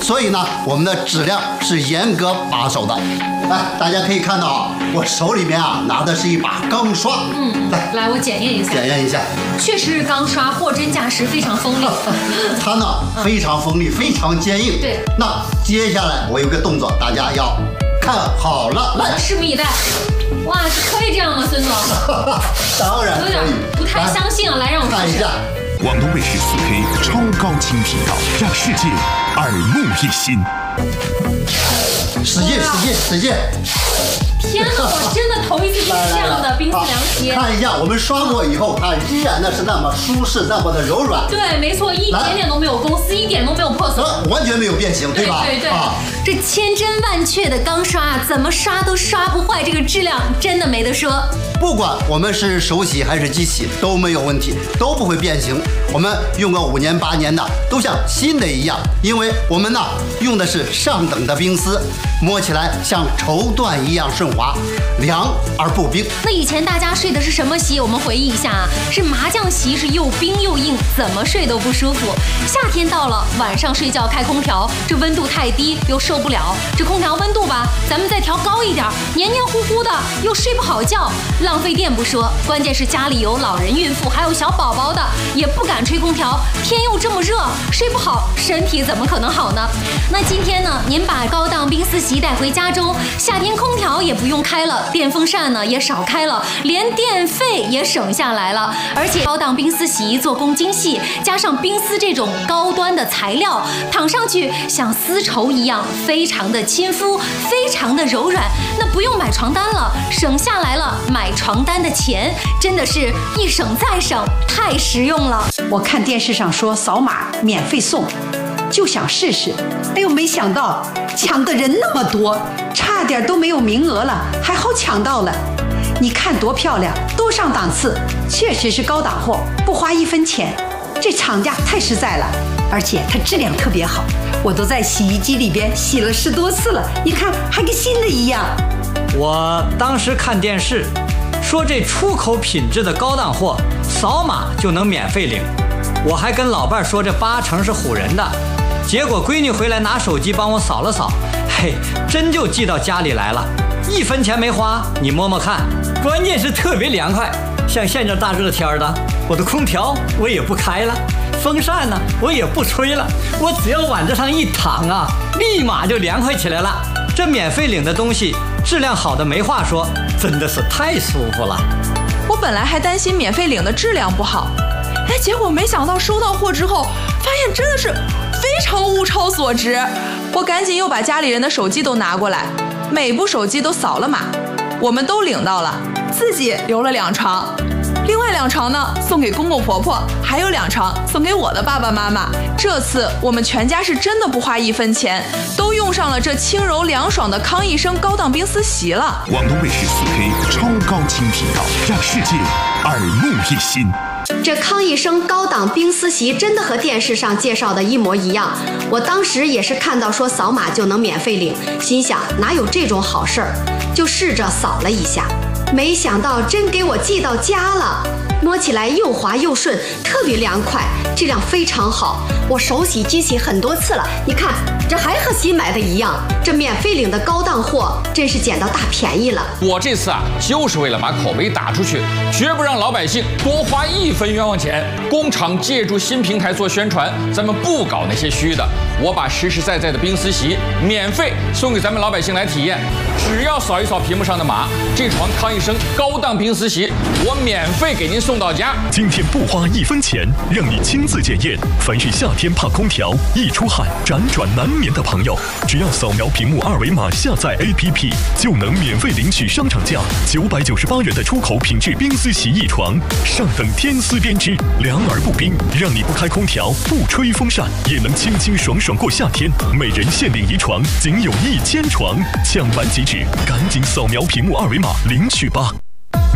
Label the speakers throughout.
Speaker 1: 所以呢，我们的质量是严格把守的。来，大家可以看到啊，我手里面啊拿的是一把钢刷。
Speaker 2: 来，我检验一下。
Speaker 1: 检验一下，
Speaker 2: 确实是钢刷，货真价实，非常锋利。
Speaker 1: 它呢非常锋利，非常坚硬。
Speaker 2: 对。
Speaker 1: 那接下来我有个动作，大家要看好了，来，
Speaker 2: 拭目以待。哇，可以这样吗，孙总？
Speaker 1: 当然可以。
Speaker 2: 有点不太相信啊，来让我
Speaker 1: 看一下。
Speaker 3: 广东卫视4K 超高清频道，让世界耳目一新。
Speaker 1: 使劲，使劲，使劲！
Speaker 2: 天哪，我真的头一次见这样的冰丝凉席。
Speaker 1: 看一下，我们刷过以后，它依然的是那么舒适，那么的柔软。
Speaker 2: 对，没错，一点点都没有公司，一点都没有破损，
Speaker 1: 完全没有变形，对吧？
Speaker 2: 对对对。这千真万确的钢刷啊，怎么刷都刷不坏，这个质量真的没得说。
Speaker 1: 不管我们是手洗还是机洗都没有问题，都不会变形。我们用个5年8年的，都像新的一样，因为我们呢用的是上等的冰丝，摸起来像绸缎一样顺滑，凉而不冰。
Speaker 2: 那以前大家睡的是什么席？我们回忆一下啊，是麻将席，是又冰又硬，怎么睡都不舒服。夏天到了，晚上睡觉开空调，这温度太低又受不了，这空调温度吧，咱们再调高一点，黏黏糊糊的又睡不好觉，浪费电不说，关键是家里有老人、孕妇还有小宝宝的，也不敢吹空调，天又这么热，睡不好，身体怎么可能好呢？那今天呢，您把高档冰丝席带回家中，夏天空调也不用开了，电风扇呢也少开了，连电费也省下来了。而且高档冰丝席做工精细，加上冰丝这种高端的材料，躺上去像丝绸一样，非常的亲肤，非常的柔软。那不用买床单了，省下来了买床单的钱，真的是一省再省，太实用了。
Speaker 4: 我看电视上说扫码免费送，就想试试。哎呦，没想到抢的人那么多，差点都没有名额了，还好抢到了。你看多漂亮，多上档次，确实是高档货，不花1分钱。这厂家太实在了，而且它质量特别好，我都在洗衣机里边洗了10多次了，你看还跟新的一样。
Speaker 5: 我当时看电视说这出口品质的高档货扫码就能免费领，我还跟老伴说这80%是唬人的，结果闺女回来拿手机帮我扫了扫，嘿，真就寄到家里来了，1分钱没花，你摸摸看，关键是特别凉快。像现在大热天的，我的空调我也不开了，风扇呢我也不吹了，我只要往这上一躺啊，立马就凉快起来了。这免费领的东西质量好的没话说，真的是太舒服了。
Speaker 6: 我本来还担心免费领的质量不好，结果没想到收到货之后，发现真的是非常物超所值。我赶紧又把家里人的手机都拿过来，每部手机都扫了码，我们都领到了，自己留了2床，另外2床呢送给公公婆婆，还有2床送给我的爸爸妈妈。这次我们全家是真的不花1分钱，都用上了这轻柔凉爽的康益生高档冰丝席了。
Speaker 3: 广东卫视4K 超高清频道，让世界耳目一新。
Speaker 7: 这康益生高档冰丝席真的和电视上介绍的一模一样，我当时也是看到说扫码就能免费领，心想哪有这种好事儿，就试着扫了一下，没想到真给我寄到家了，摸起来又滑又顺，特别凉快，质量非常好。我手洗机洗很多次了，你看这还和新买的一样，这免费领的高档货真是捡到大便宜了。
Speaker 8: 我这次就是为了把口碑打出去，绝不让老百姓多花1分冤枉钱。工厂借助新平台做宣传，咱们不搞那些虚的。我把实实在在的冰丝席免费送给咱们老百姓来体验，只要扫一扫屏幕上的码，这床康益生高档冰丝席我免费给您送到家。
Speaker 3: 今天不花1分钱，让你亲自检验。凡是夏天怕空调、易出汗、辗转难眠的朋友，只要扫描屏幕2维码下载 APP， 就能免费领取商场价998元的出口品质冰丝席1床，上等天丝编织，凉而不冰，让你不开空调、不吹风扇也能清清爽爽过夏天。每人限领1床，仅有1000床，抢完即止，赶紧扫描屏幕2维码领取吧。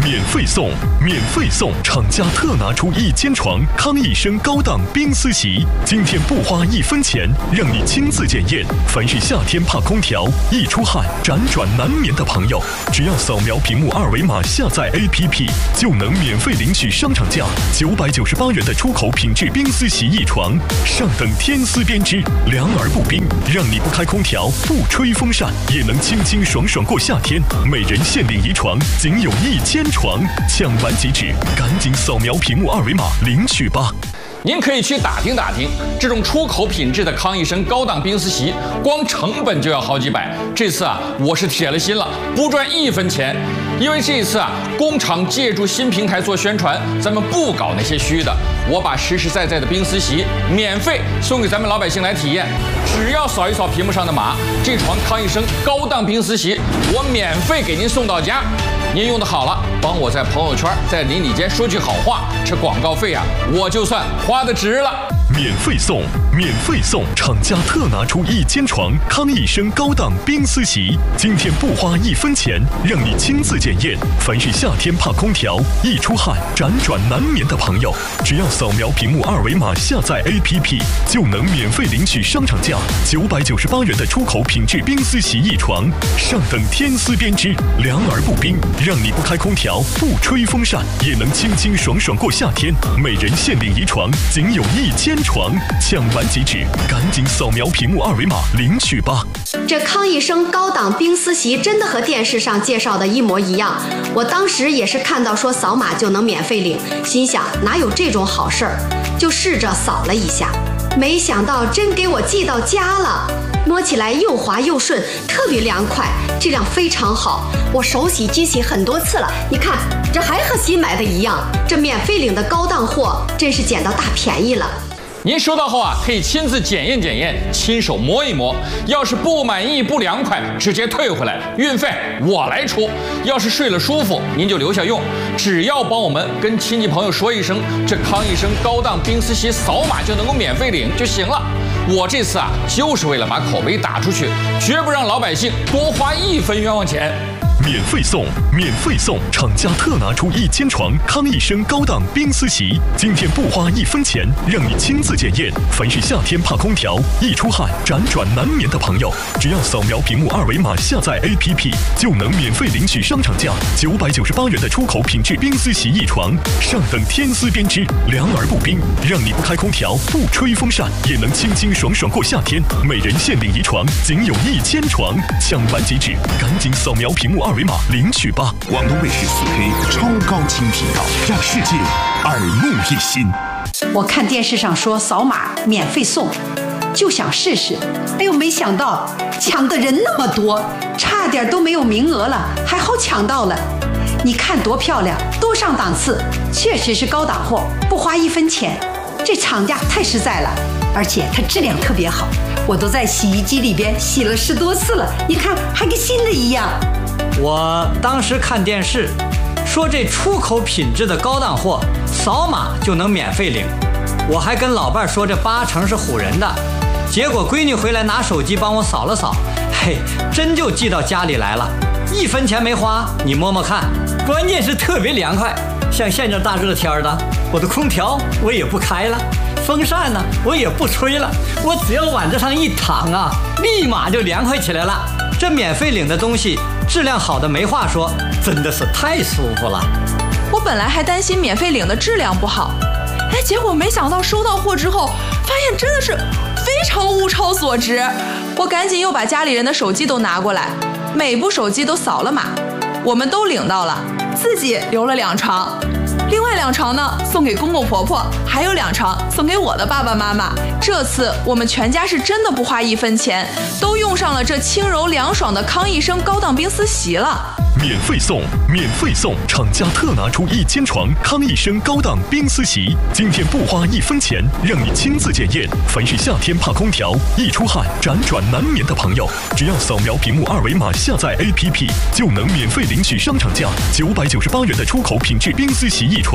Speaker 3: 免费送！免费送！厂家特拿出1间床康益生高档冰丝席，今天不花1分钱，让你亲自检验。凡是夏天怕空调、易出汗、辗转难眠的朋友，只要扫描屏幕2维码下载 APP， 就能免费领取商场价998元的出口品质冰丝洗衣床，上等天丝编织，凉而不冰，让你不开空调、不吹风扇也能清清爽爽过夏天。每人限领1床，仅有1间床，抢完即止，赶紧扫描屏幕2维码领取吧。
Speaker 8: 您可以去打听打听，这种出口品质的康益生高档冰丝席，光成本就要好几百。这次啊，我是铁了心了，不赚1分钱。因为这一次啊，工厂借助新平台做宣传，咱们不搞那些虚的。我把实实在在的冰丝席免费送给咱们老百姓来体验，只要扫一扫屏幕上的码，这床康益生高档冰丝席我免费给您送到家。您用的好了，帮我在朋友圈、在邻里间说句好话，这广告费啊，我就算花得值了。
Speaker 3: 免费送！免费送！厂家特拿出1间床康益生高档冰丝席，今天不花1分钱，让你亲自检验。凡是夏天怕空调、易出汗、辗转难眠的朋友，只要扫描屏幕2维码下载 APP， 就能免费领取商场价998元的出口品质冰丝洗衣床，上等天丝编织，凉而不冰，让你不开空调、不吹风扇也能清清爽爽过夏天。每人限领1床，仅有1间床，抢完即止，赶紧扫描屏幕2维码领取吧。
Speaker 7: 这康益生高档冰丝席真的和电视上介绍的一模一样，我当时也是看到说扫码就能免费领，心想哪有这种好事儿，就试着扫了一下，没想到真给我寄到家了。摸起来又滑又顺，特别凉快，质量非常好。我手洗机洗很多次了，你看这还和新买的一样。这免费领的高档货真是捡到大便宜了。
Speaker 8: 您收到后啊，可以亲自检验检验，亲手摸一摸。要是不满意、不凉快，直接退回来，运费我来出。要是睡了舒服，您就留下用。只要帮我们跟亲戚朋友说一声，这康益生高档冰丝席扫码就能够免费领就行了。我这次啊，就是为了把口碑打出去，绝不让老百姓多花1分冤枉钱。
Speaker 3: 免费送！免费送！厂家特拿出1间床康益生高档冰丝席，今天不花1分钱，让你亲自检验。凡是夏天怕空调、易出汗、辗转难眠的朋友，只要扫描屏幕2维码下载 APP， 就能免费领取商场价998元的出口品质冰丝洗衣床，上等天丝编织，凉而不冰，让你不开空调、不吹风扇也能清清爽爽过夏天。每人限领1床，仅有1间床，抢完即止，赶紧扫描屏幕2维码领取吧。
Speaker 9: 广东卫视4K 超高清频道，让世界耳目一新。
Speaker 4: 我看电视上说扫码免费送，就想试试，哎呦，没想到抢的人那么多，差点都没有名额了，还好抢到了。你看多漂亮，多上档次，确实是高档货，不花1分钱。这厂家太实在了，而且它质量特别好，我都在洗衣机里边洗了10多次了，你看还跟新的一样。
Speaker 5: 我当时看电视说这出口品质的高档货扫码就能免费领，我还跟老伴说这80%是唬人的，结果闺女回来拿手机帮我扫了扫，嘿，真就寄到家里来了，1分钱没花，你摸摸看，关键是特别凉快。像现在大热天的，我的空调我也不开了，风扇呢我也不吹了，我只要往这上一躺啊，立马就凉快起来了。这免费领的东西质量好的没话说，真的是太舒服了。
Speaker 6: 我本来还担心免费领的质量不好，哎，结果没想到收到货之后，发现真的是非常物超所值。我赶紧又把家里人的手机都拿过来，每部手机都扫了码，我们都领到了，自己留了2床，另外2床呢送给公公婆婆，还有2床送给我的爸爸妈妈。这次我们全家是真的不花1分钱，都用上了这轻柔凉爽的康益生高档冰丝席了。
Speaker 3: 免费送！免费送！厂家特拿出1间床康益生高档冰丝席，今天不花1分钱，让你亲自检验。凡是夏天怕空调、易出汗、辗转难眠的朋友，只要扫描屏幕2维码下载 APP， 就能免费领取商场价998元的出口品质冰丝洗衣床，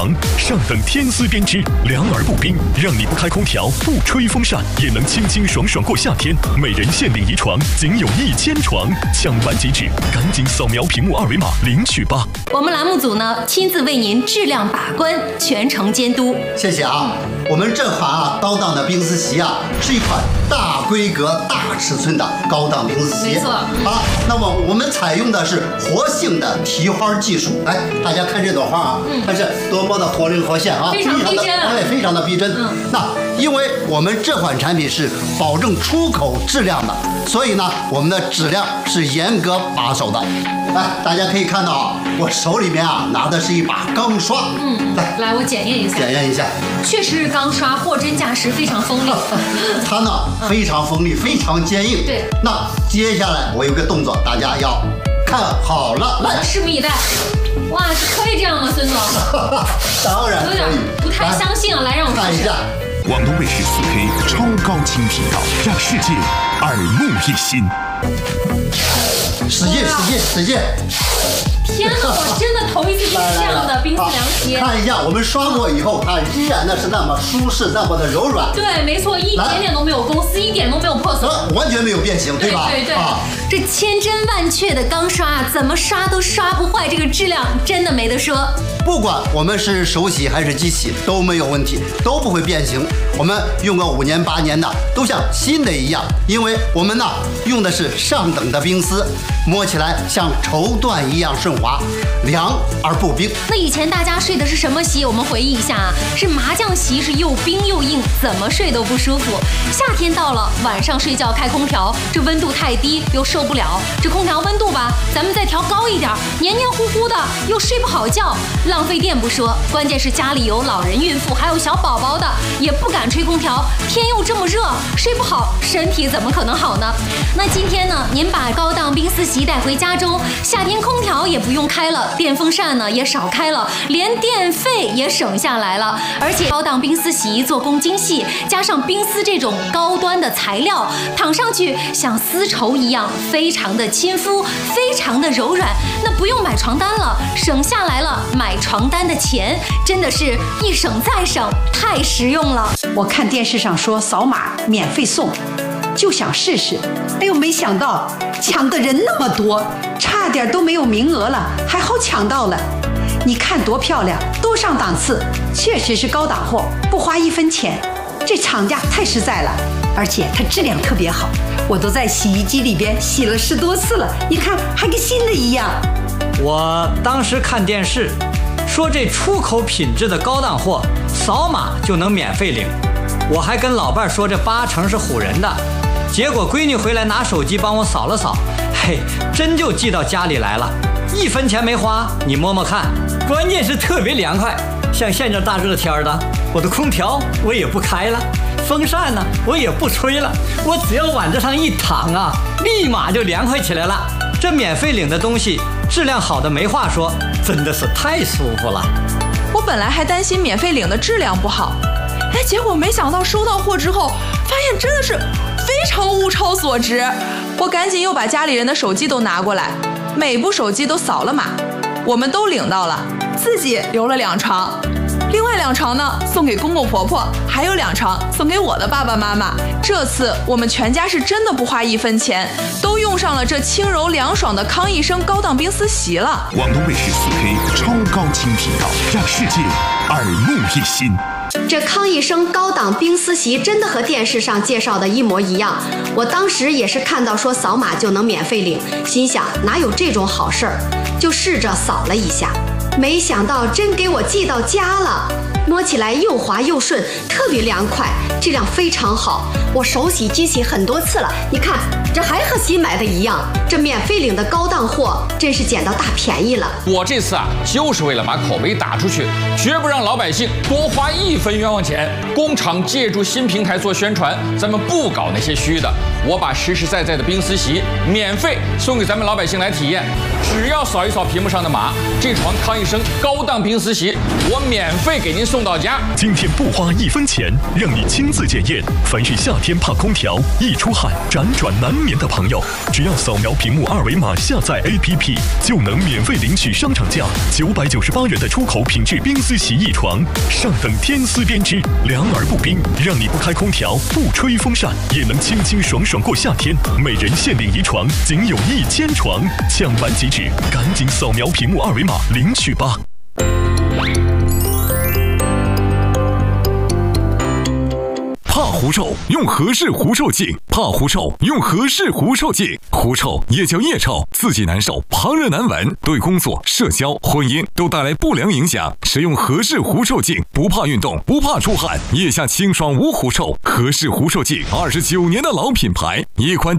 Speaker 3: 床，上等天丝编织，凉而不冰，让你不开空调、不吹风扇也能清清爽爽过夏天。每人限定1床，仅有1000床，抢完即止，赶紧扫描屏幕2维码领取吧。
Speaker 2: 我们栏目组呢亲自为您质量把关，全程监督。
Speaker 1: 谢谢啊。我们这款高档的冰丝席是一款大规格、大尺寸的高档冰丝席。
Speaker 2: 没错
Speaker 1: 那么我们采用的是活性的提花技术。来，大家看这朵花看是多么的活灵活现
Speaker 2: 非常逼真
Speaker 1: 非常的逼真。那因为我们这款产品是保证出口质量的，所以呢，我们的质量是严格把守的。来，大家可以看到我手里面拿的是一把钢刷。
Speaker 2: 来，我检验一下。
Speaker 1: 检验一下。
Speaker 2: 确实是钢刷，货真价实，非常锋利。
Speaker 1: 它呢非常锋利，非常坚硬。
Speaker 2: 对。
Speaker 1: 那接下来我有个动作，大家要看好了，来，
Speaker 2: 拭目以待。哇，可以这样吗，孙总？
Speaker 1: 当然可以。
Speaker 2: 有点不太相信啊，来让我
Speaker 1: 看一下。
Speaker 9: 广东卫视4K 超高清频道，让世界耳目一新。
Speaker 1: 使劲，使劲，使劲！
Speaker 2: 天哪，我真的头一次见这样的冰丝凉席。
Speaker 1: 看一下，我们刷过以后，它依然的是那么舒适，那么的柔软。
Speaker 2: 对，没错，一点点都没有公司，一点都没有破损，
Speaker 1: 完全没有变形，对吧？
Speaker 2: 对对对。这千真万确的钢刷怎么刷都刷不坏，这个质量真的没得说。
Speaker 1: 不管我们是手洗还是机洗都没有问题，都不会变形。我们用个5年8年的，都像新的一样，因为我们用的是上等的冰丝，摸起来像绸缎一样顺滑，凉而不冰。
Speaker 2: 那以前大家睡的是什么席？我们回忆一下是麻将席，是又冰又硬，怎么睡都不舒服。夏天到了，晚上睡觉开空调，这温度太低又受不了。这空调温度吧，咱们再调高一点，黏黏糊糊的又睡不好觉，浪费电不说，关键是家里有老人、孕妇还有小宝宝的，也不敢吹空调，天又这么热，睡不好，身体怎么可能好呢？那今天呢，您把高档冰丝席带回家中，夏天空调也不用开了，电风扇呢也少开了，连电费也省下来了。而且高档冰丝席做工精细，加上冰丝这种高端的材料，躺上去像丝绸一样，非常的亲肤，非常的柔软。那不用买床单了，省下来了买床单的钱，真的是一省再省，太实用了。
Speaker 4: 我看电视上说扫码免费送，就想试试。哎呦，没想到抢的人那么多，差点都没有名额了，还好抢到了。你看多漂亮，多上档次，确实是高档货，不花1分钱。这厂家太实在了，而且它质量特别好，我都在洗衣机里边洗了10多次了，你看还跟新的一样。
Speaker 5: 我当时看电视说这出口品质的高档货，扫码就能免费领。我还跟老伴说这80%是唬人的，结果闺女回来拿手机帮我扫了扫，嘿，真就寄到家里来了，1分钱没花，你摸摸看。关键是特别凉快，像现在大热天的，我的空调我也不开了，风扇呢我也不吹了，我只要往这上一躺立马就凉快起来了。这免费领的东西质量好的没话说，真的是太舒服了。
Speaker 6: 我本来还担心免费领的质量不好，结果没想到收到货之后，发现真的是非常物超所值。我赶紧又把家里人的手机都拿过来，每部手机都扫了码，我们都领到了，自己留了2床，另外2床呢送给公公婆婆，还有2床送给我的爸爸妈妈。这次我们全家是真的不花1分钱，都用上了这轻柔凉爽的康益生高档冰丝席了。
Speaker 9: 广东卫视4K 超高清频道，让世界耳目一新。
Speaker 7: 这康益生高档冰丝席真的和电视上介绍的一模一样，我当时也是看到说扫码就能免费领，心想哪有这种好事儿，就试着扫了一下，没想到真给我寄到家了。摸起来又滑又顺，特别凉快，质量非常好。我手洗机洗很多次了，你看这还和新买的一样。这免费领的高档货真是捡到大便宜了。
Speaker 8: 我这次就是为了把口碑打出去，绝不让老百姓多花1分冤枉钱。工厂借助新平台做宣传，咱们不搞那些虚的。我把实实在在的冰丝席免费送给咱们老百姓来体验，只要扫一扫屏幕上的码，这床康益生高档冰丝席我免费给您送到家。
Speaker 3: 今天不花1分钱，让你亲自检验，凡是夏天怕空调，一出汗辗转难眠的朋友，只要扫描屏幕2维码下载 APP， 就能免费领取商场价998元的出口品质冰丝洗衣床，上等天丝编织，凉而不冰，让你不开空调不吹风扇也能清清爽爽过夏天。每人限领1床，仅有1000床，抢完即止，赶紧扫描屏幕2维码领取吧。
Speaker 9: 怕狐臭用和氏狐臭净，怕狐臭用和氏狐臭净。狐臭也叫腋臭，自己难受，旁人难闻，对工作、社交、婚姻都带来不良影响。使用和氏狐臭净，不怕运动，不怕出汗，腋下清爽无狐臭。和氏狐臭净29年的老品牌，一款